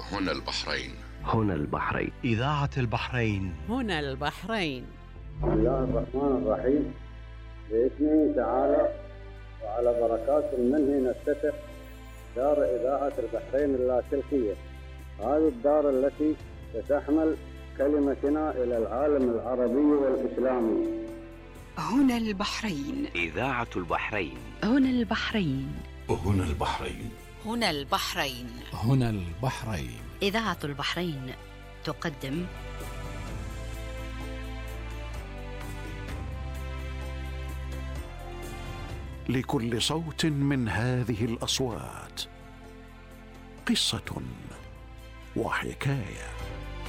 هنا البحرين. هنا البحرين. إذاعة البحرين. هنا البحرين. بسم الله الرحمن الرحيم. باسمه تعالى وعلى بركات منه نفتتح دار إذاعة البحرين اللاسلكية. هذه الدار التي ستحمل كلمتنا إلى العالم العربي والإسلامي. هنا البحرين. إذاعة البحرين. هنا البحرين. هنا البحرين. هنا البحرين. هنا البحرين. إذاعة البحرين تقدم لكل صوت من هذه الأصوات قصة وحكاية،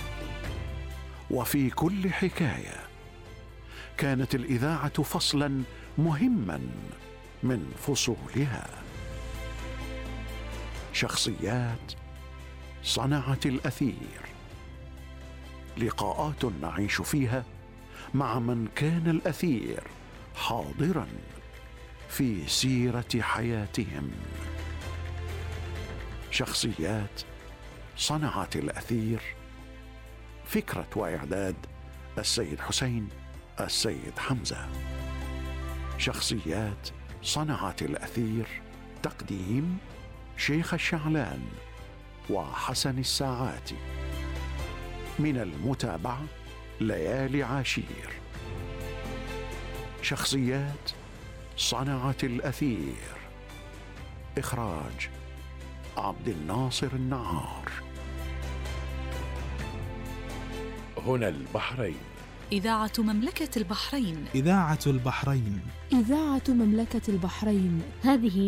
وفي كل حكاية كانت الإذاعة فصلا مهما من فصولها. شخصيات صنعت الأثير، لقاءات نعيش فيها مع من كان الأثير حاضرا في سيرة حياتهم. شخصيات صنعت الأثير. فكرة وإعداد السيد حسين السيد حمزة. شخصيات صنعت الأثير. تقديم شيخ الشعلان وحسن الساعاتي. من المتابعة ليالي عاشير. شخصيات صنعت الأثير. إخراج عبد الناصر النعار. هنا البحرين. إذاعة مملكة البحرين. إذاعة البحرين. إذاعة مملكة البحرين. هذه